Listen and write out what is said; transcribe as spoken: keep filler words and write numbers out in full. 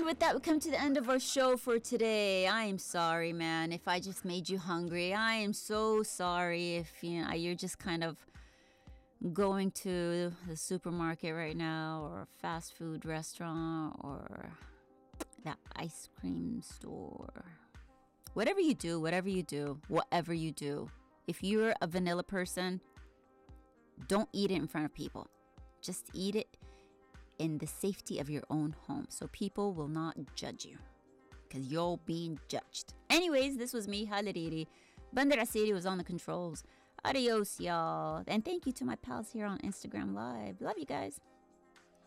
And with that, we come to the end of our show for today. I am sorry, man, if I just made you hungry. I am so sorry if you know you're just kind of going to the supermarket right now, or a fast food restaurant, or that ice cream store. Whatever you do, whatever you do, whatever you do, if you're a vanilla person, don't eat it in front of people. Just eat it in the safety of your own home, so people will not judge you, because you're being judged. Anyways, this was me, Halariri. Bandera City was on the controls. Adios, y'all. And thank you to my pals here on Instagram Live. Love you guys.